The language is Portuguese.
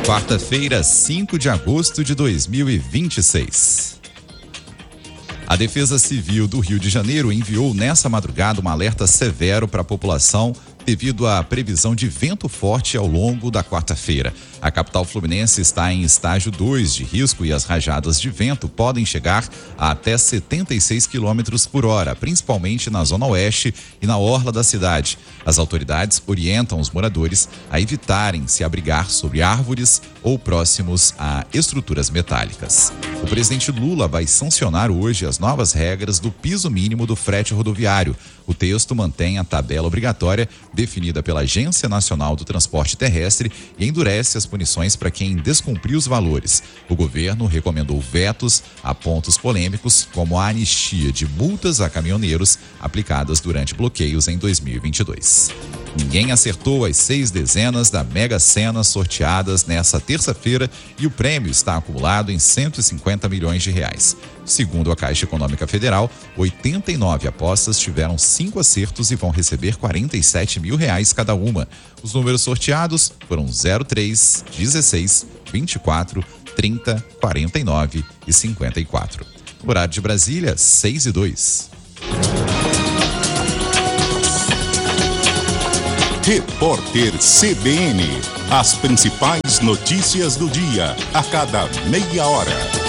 Quarta-feira, 5 de agosto de 2026. A Defesa Civil do Rio de Janeiro enviou nessa madrugada um alerta severo para a população devido à previsão de vento forte ao longo da quarta-feira. A capital fluminense está em estágio 2 de risco e as rajadas de vento podem chegar a até 76 km por hora, principalmente na zona oeste e na orla da cidade. As autoridades orientam os moradores a evitarem se abrigar sobre árvores ou próximos a estruturas metálicas. O presidente Lula vai sancionar hoje as novas regras do piso mínimo do frete rodoviário. O texto mantém a tabela obrigatória definida pela Agência Nacional do Transporte Terrestre e endurece as punições para quem descumprir os valores. O governo recomendou vetos a pontos polêmicos, como a anistia de multas a caminhoneiros aplicadas durante bloqueios em 2022. Ninguém acertou as 6 dezenas da Mega Sena sorteadas nessa terça-feira e o prêmio está acumulado em 150 milhões de reais. Segundo a Caixa Econômica Federal, 89 apostas tiveram 5 acertos e vão receber R$47 mil cada uma. Os números sorteados foram 03, 16, 24, 30, 49 e 54. Horário de Brasília, 6:02. Repórter CBN. As principais notícias do dia, a cada meia hora.